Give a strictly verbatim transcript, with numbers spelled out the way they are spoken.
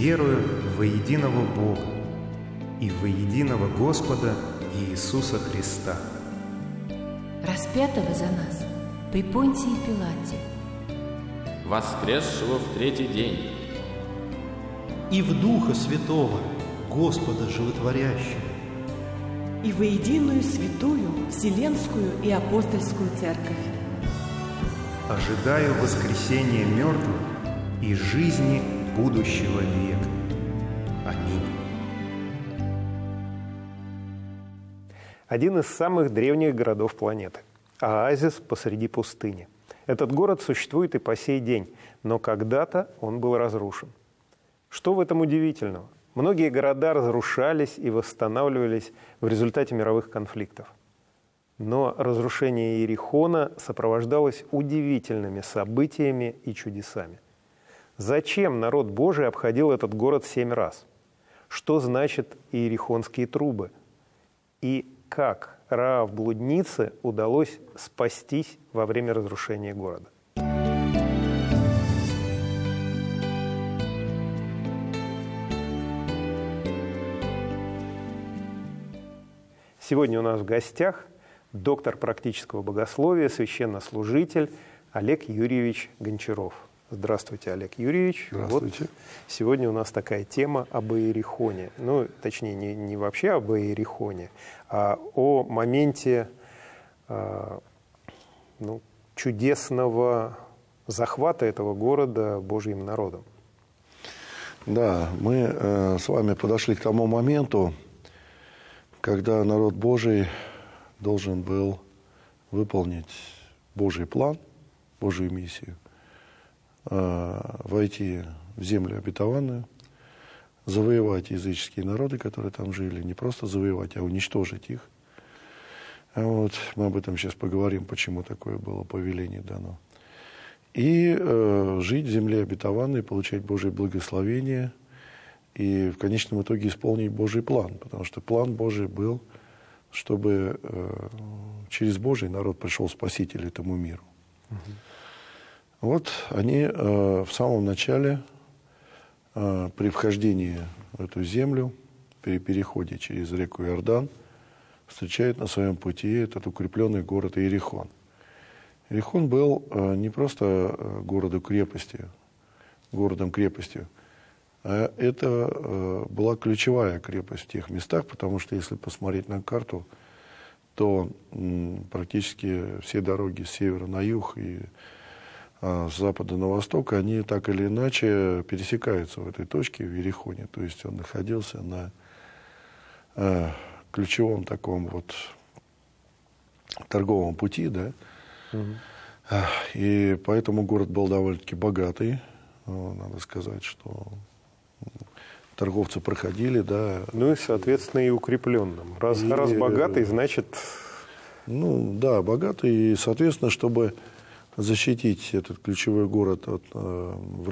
верую во единого Бога и во единого Господа Иисуса Христа, распятого за нас при Понтии Пилате, воскресшего в третий день, и в Духа Святого, Господа Животворящего, и во единую святую Вселенскую и Апостольскую Церковь. ожидаю воскресения мертвых и жизни будущего века. Аминь. Один из самых древних городов планеты. Оазис посреди пустыни. Этот город существует и по сей день, но когда-то он был разрушен. Что в этом удивительного? Многие города разрушались и восстанавливались в результате мировых конфликтов. Но разрушение Иерихона сопровождалось удивительными событиями и чудесами. Зачем народ Божий обходил этот город семь раз? Что значит иерихонские трубы? И как Раав-блуднице удалось спастись во время разрушения города? Сегодня у нас в гостях доктор практического богословия, священнослужитель Олег Юрьевич Гончаров. Здравствуйте, Олег Юрьевич. Здравствуйте. Вот сегодня у нас такая тема об Иерихоне. Ну, точнее, не, не вообще об Иерихоне, а о моменте э, ну, чудесного захвата этого города Божьим народом. Да, мы э, с вами подошли к тому моменту, когда народ Божий должен был выполнить Божий план, Божью миссию, войти в землю обетованную, завоевать языческие народы, которые там жили, не просто завоевать, а уничтожить их. Вот, мы об этом сейчас поговорим, почему такое было повеление дано. И э, жить в земле обетованной, получать Божие благословение и в конечном итоге исполнить Божий план, потому что план Божий был, чтобы э, через Божий народ пришел Спаситель этому миру. Угу. Вот они э, в самом начале, э, при вхождении в эту землю, при переходе через реку Иордан, встречают на своем пути этот укрепленный город Иерихон. Иерихон был э, не просто городом-крепостью, городом-крепостью, а это э, была ключевая крепость в тех местах, потому что если посмотреть на карту, то м, практически все дороги с севера на юг и с запада на восток, они так или иначе пересекаются в этой точке, в Иерихоне. То есть он находился на э, ключевом таком вот торговом пути, да. Угу. И поэтому город был довольно-таки богатый. Надо сказать, что торговцы проходили, да. Ну и, соответственно, и укрепленным. Раз, и, раз богатый, значит... Ну, да, богатый. И, соответственно, чтобы защитить этот ключевой город от э, врагов,